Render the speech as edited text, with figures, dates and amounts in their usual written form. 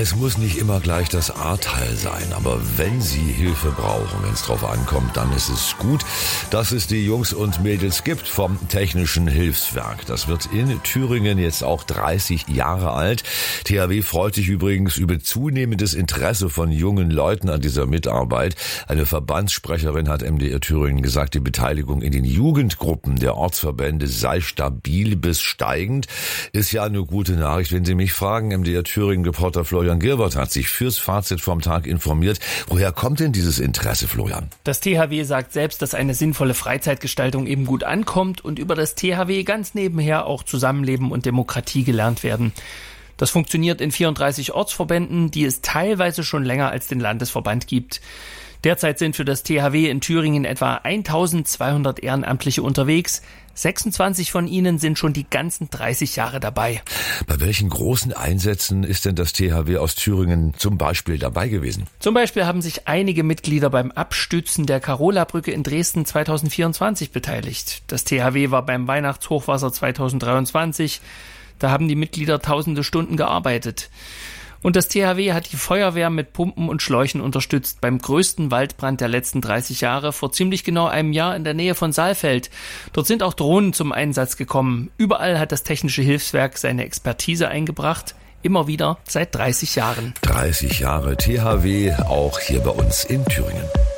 Es muss nicht immer gleich das Ahrtal sein, aber wenn Sie Hilfe brauchen, wenn es drauf ankommt, dann ist es gut, dass es die Jungs und Mädels gibt vom Technischen Hilfswerk. Das wird in Thüringen jetzt auch 30 Jahre alt. THW freut sich übrigens über zunehmendes Interesse von jungen Leuten an dieser Mitarbeit. Eine Verbandssprecherin hat MDR Thüringen gesagt, die Beteiligung in den Jugendgruppen der Ortsverbände sei stabil bis steigend. Ist ja eine gute Nachricht, wenn Sie mich fragen. MDR Thüringen-Reporter Florian Gilbert hat sich fürs Fazit vom Tag informiert. Woher kommt denn dieses Interesse, Florian? Das THW sagt selbst, dass eine sinnvolle Freizeitgestaltung eben gut ankommt und über das THW ganz nebenher auch Zusammenleben und Demokratie gelernt werden. Das funktioniert in 34 Ortsverbänden, die es teilweise schon länger als den Landesverband gibt. Derzeit sind für das THW in Thüringen etwa 1200 Ehrenamtliche unterwegs. 26 von ihnen sind schon die ganzen 30 Jahre dabei. Bei welchen großen Einsätzen ist denn das THW aus Thüringen zum Beispiel dabei gewesen? Zum Beispiel haben sich einige Mitglieder beim Abstützen der Karola-Brücke in Dresden 2024 beteiligt. Das THW war beim Weihnachtshochwasser 2023. Da haben die Mitglieder tausende Stunden gearbeitet. Und das THW hat die Feuerwehr mit Pumpen und Schläuchen unterstützt beim größten Waldbrand der letzten 30 Jahre vor ziemlich genau einem Jahr in der Nähe von Saalfeld. Dort sind auch Drohnen zum Einsatz gekommen. Überall hat das Technische Hilfswerk seine Expertise eingebracht. Immer wieder seit 30 Jahren. 30 Jahre THW, auch hier bei uns in Thüringen.